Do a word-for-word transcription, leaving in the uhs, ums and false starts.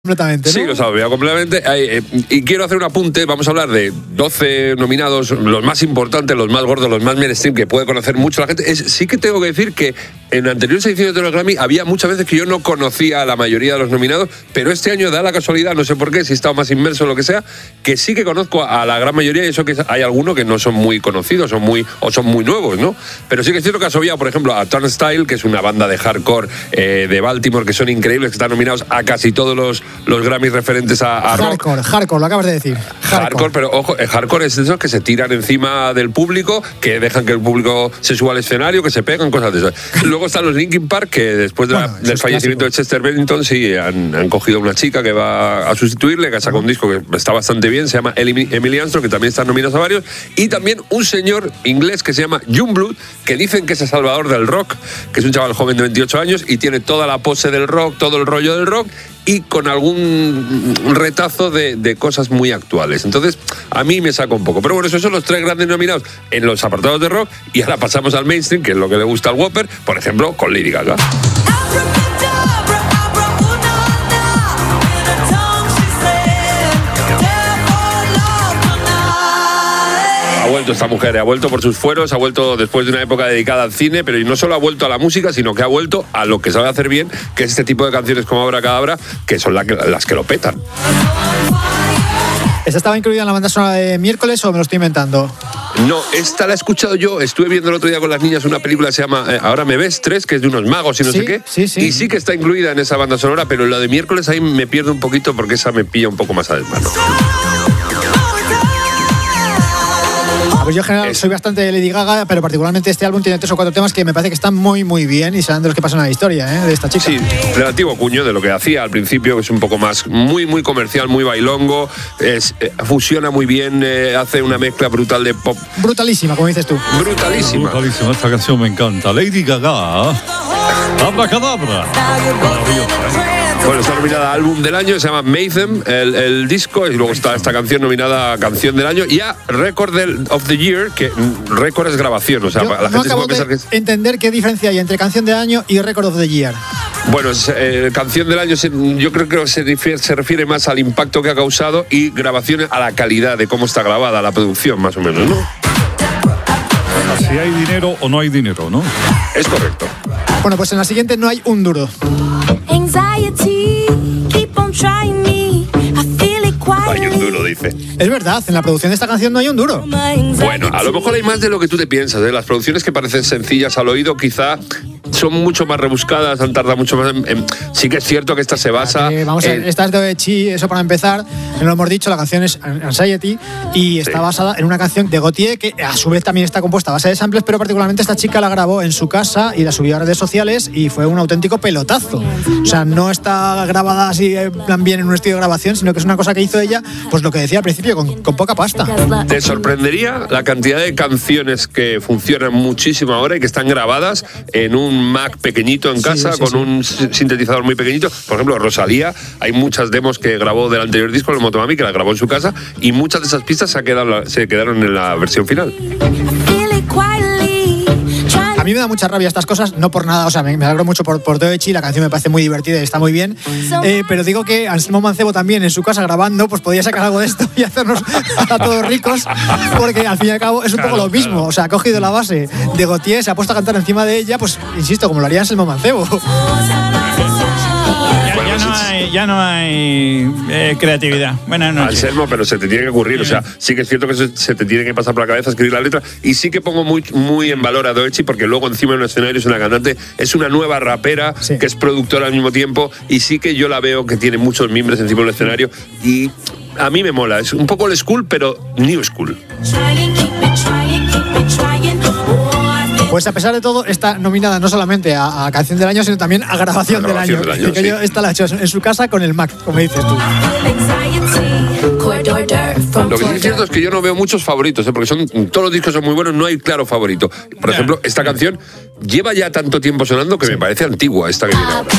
completamente, ¿no? Sí, lo sabía completamente. Eh, eh, y quiero hacer un apunte. Vamos a hablar de doce nominados, los más importantes, los más gordos, los más mainstream, que puede conocer mucho la gente. Es, sí que tengo que decir que en anteriores ediciones de los Grammy había muchas veces que yo no conocía a la mayoría de los nominados, pero este año da la casualidad, no sé por qué, si he estado más inmerso o lo que sea, que sí que conozco a la gran mayoría, y eso que hay algunos que no son muy conocidos son muy, o son muy nuevos, ¿no? Pero sí que es cierto que has obviado, por ejemplo, a Turnstile, que es una banda de hardcore eh, de Baltimore, que son increíbles, que están nominados a casi todos los, los Grammys referentes a, a rock. Hardcore, hardcore, lo acabas de decir. Hardcore, hardcore pero ojo, el hardcore es de esos que se tiran encima del público, que dejan que el público se suba al escenario, que se pegan, cosas de esas. Luego están los Linkin Park, que después de bueno, la, del fallecimiento clásicos. de Chester Bennington, sí, han, han cogido a una chica que va a sustituirle, que saca un disco que está bastante bien, se llama Emily Armstrong, que también está nominado a varios, y también un señor inglés que se llama Youngblood, que dicen que es el salvador del rock, que es un chaval joven de veintiocho años y tiene toda la pose del rock, todo el rollo del rock, y con algún retazo de, de cosas muy actuales. Entonces, a mí me saca un poco. Pero bueno, esos son los tres grandes nominados en los apartados de rock, y ahora pasamos al mainstream, que es lo que le gusta al Whopper, por ejemplo, con Lady Gaga. Ha vuelto esta mujer, ha vuelto por sus fueros, ha vuelto después de una época dedicada al cine, pero no solo ha vuelto a la música, sino que ha vuelto a lo que sabe hacer bien, que es este tipo de canciones como Abracadabra, que son la que, las que lo petan. ¿Esta estaba incluida en la banda sonora de miércoles o me lo estoy inventando? No, esta la he escuchado yo. Estuve viendo el otro día con las niñas una película que se llama eh, Ahora me ves, tres, que es de unos magos y no sí, sé qué. Sí, sí. Y sí que está incluida en esa banda sonora, pero la de miércoles ahí me pierdo un poquito porque esa me pilla un poco más a desmano. Pues yo en general es. soy bastante de Lady Gaga, pero particularmente este álbum tiene tres o cuatro temas que me parece que están muy, muy bien y serán de los que pasan a la historia, ¿eh? De esta chica. Sí, del antiguo cuño, de lo que hacía al principio, que es un poco más, muy, muy comercial, muy bailongo, es, eh, fusiona muy bien, eh, hace una mezcla brutal de pop. Brutalísima, como dices tú. Brutalísima. Brutalísima, esta canción me encanta. Lady Gaga, Abracadabra. Maravillosa, ¿eh? Bueno, está nominada a Álbum del Año, se llama Mayhem, el, el disco, y luego está esta canción nominada a Canción del Año y a Record del, of the Year, que récord es grabación, o sea, Yo la no gente se acabo puede de pensar que es... entender qué diferencia hay entre Canción del Año y Record of the Year. Bueno, es, eh, Canción del Año se, yo creo que se refiere, se refiere más al impacto que ha causado, y grabación a la calidad de cómo está grabada, a la producción, más o menos, ¿no? Si hay dinero o no hay dinero, ¿no? Es correcto. Bueno, pues en la siguiente no hay un duro. Anxiety, keep on trying me. I feel it Hay un quietly. duro, dice. Es verdad, en la producción de esta canción no hay un duro. Bueno, a lo mejor hay más de lo que tú te piensas, ¿eh? Las producciones que parecen sencillas al oído quizá son mucho más rebuscadas, han tardado mucho más en, en... Sí que es cierto que esta se basa Eh, vamos a ver, en... esta es de Chi, eso para empezar. No lo hemos dicho, la canción es Anxiety y está Sí. basada en una canción de Gautier que a su vez también está compuesta a base de samples, pero particularmente esta chica la grabó en su casa y la subió a redes sociales y fue un auténtico pelotazo. O sea, no está grabada así en plan bien en un estudio de grabación, sino que es una cosa que hizo ella, pues lo que decía al principio, con, con poca pasta. Te sorprendería la cantidad de canciones que funcionan muchísimo ahora y que están grabadas en un Mac pequeñito en Sí, casa, sí, con sí. un sintetizador muy pequeñito. Por ejemplo, Rosalía, hay muchas demos que grabó del anterior disco, el Motomami, que la grabó en su casa, y muchas de esas pistas se quedaron, se quedaron en la versión final. Feel it quietly. Trying A mí me da mucha rabia estas cosas, no por nada, o sea, me, me alegro mucho por, por Doechi, la canción me parece muy divertida y está muy bien, eh, pero digo que Anselmo Mancebo también en su casa grabando, pues podía sacar algo de esto y hacernos a todos ricos, porque al fin y al cabo es un Claro, poco lo mismo, claro. o sea, ha cogido la base de Gautier, se ha puesto a cantar encima de ella, pues insisto, como lo haría Anselmo Mancebo. Ya, ya no hay, ya no hay eh, creatividad. Buenas noches. Anselmo, pero se te tiene que ocurrir, o sea, sí que es cierto que se, se te tiene que pasar por la cabeza escribir la letra, y sí que pongo muy, muy en valor a Doechi, porque luego encima en un escenario es una cantante, es una nueva rapera, Sí. que es productora al mismo tiempo, y sí que yo la veo que tiene muchos mimbres encima del escenario, y a mí me mola, es un poco old school, pero new school. Trying, keep it trying, keep it trying. Oh, I feel Pues a pesar de todo, está nominada no solamente a, a Canción del Año, sino también a Grabación, A Grabación del Año. del Año, que sí. yo esta la he hecho en su casa con el Mac, como dices tú. anxiety. Corridor dirt from Lo que sí es corridor. cierto es que yo no veo muchos favoritos, ¿eh? Porque son, todos los discos son muy buenos, no hay claro favorito. Por ejemplo, esta canción lleva ya tanto tiempo sonando que me parece antigua, esta que viene ahora.